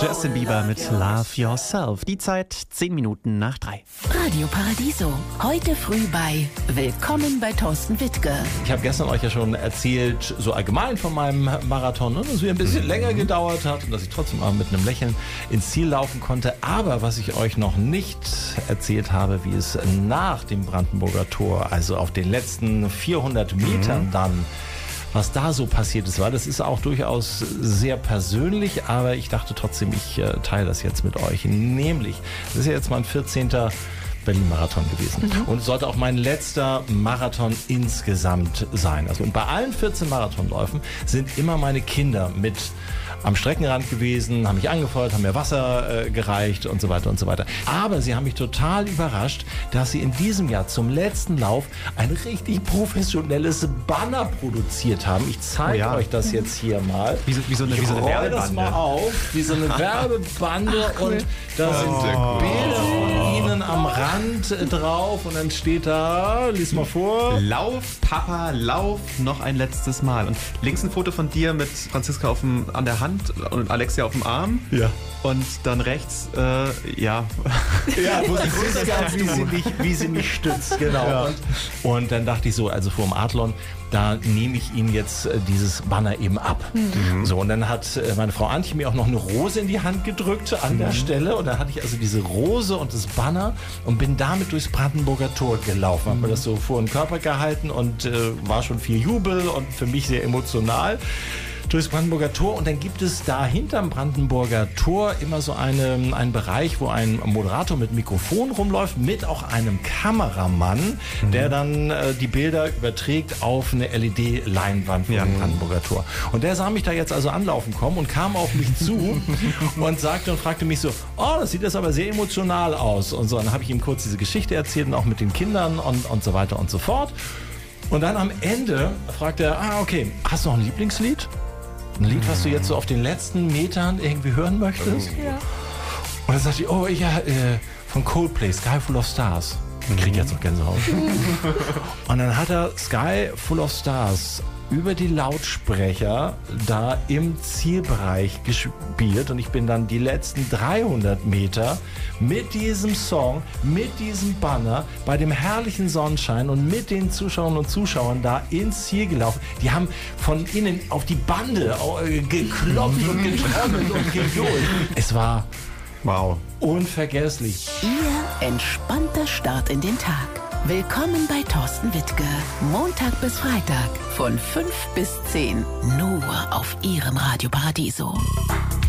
Justin Bieber mit Love Yourself. Die Zeit 10 Minuten nach 3. Radio Paradiso. Heute früh bei Willkommen bei Thorsten Wittke. Ich habe gestern euch ja schon erzählt, so allgemein von meinem Marathon, dass es ein bisschen länger gedauert hat und dass ich trotzdem mal mit einem Lächeln ins Ziel laufen konnte. Aber was ich euch noch nicht erzählt habe, wie es nach dem Brandenburger Tor, also auf den letzten 400 Metern dann, was da so passiert ist, weil das ist auch durchaus sehr persönlich, aber ich dachte trotzdem, ich teile das jetzt mit euch. Nämlich, das ist ja jetzt mein 14. Berlin-Marathon gewesen und sollte auch mein letzter Marathon insgesamt sein. Also und bei allen 14 Marathonläufen sind immer meine Kinder mit am Streckenrand gewesen, haben mich angefeuert, haben mir Wasser gereicht und so weiter und so weiter. Aber sie haben mich total überrascht, dass sie in diesem Jahr zum letzten Lauf ein richtig professionelles Banner produziert haben. Ich zeige euch das jetzt hier mal. Wie so eine Werbebande. Das mal auf, wie so eine Werbebande. Cool. Und da sind Bilder von ihnen am Rand drauf und dann steht da, lies mal vor. Lauf, Papa, lauf, noch ein letztes Mal. Und links ein Foto von dir mit Franziska an der Hand und Alexia auf dem Arm. Ja. Und dann rechts, Ja, wo sie wie sie mich stützt, genau. Ja. Und dann dachte ich so, also vor dem Adlon, da nehme ich ihm jetzt dieses Banner eben ab. So, und dann hat meine Frau Antje mir auch noch eine Rose in die Hand gedrückt an der Stelle. Und dann hatte ich also diese Rose und das Banner und bin damit durchs Brandenburger Tor gelaufen. Habe mir das so vor den Körper gehalten und war schon viel Jubel und für mich sehr emotional durchs Brandenburger Tor. Und dann gibt es da hinterm Brandenburger Tor immer so einen Bereich, wo ein Moderator mit Mikrofon rumläuft, mit auch einem Kameramann, der dann die Bilder überträgt auf eine LED-Leinwand vom Brandenburger Tor. Und der sah mich da jetzt also anlaufen kommen und kam auf mich zu und sagte und fragte mich so, oh, das sieht jetzt aber sehr emotional aus. Und so, dann habe ich ihm kurz diese Geschichte erzählt und auch mit den Kindern und so weiter und so fort. Und dann am Ende fragt er, okay, hast du noch ein Lieblingslied? Ein Lied, was du jetzt so auf den letzten Metern irgendwie hören möchtest? Ja. Und dann sagte ich, von Coldplay, Sky Full of Stars. Ich krieg jetzt noch Gänsehaut. Und dann hat er Sky Full of Stars über die Lautsprecher da im Zielbereich gespielt und ich bin dann die letzten 300 Meter mit diesem Song, mit diesem Banner, bei dem herrlichen Sonnenschein und mit den Zuschauerinnen und Zuschauern da ins Ziel gelaufen. Die haben von innen auf die Bande geklopft und getrommelt und gejohlt. Es war unvergesslich. Ihr entspannter Start in den Tag. Willkommen bei Thorsten Wittke. Montag bis Freitag von 5 bis 10. Nur auf Ihrem Radio Paradiso.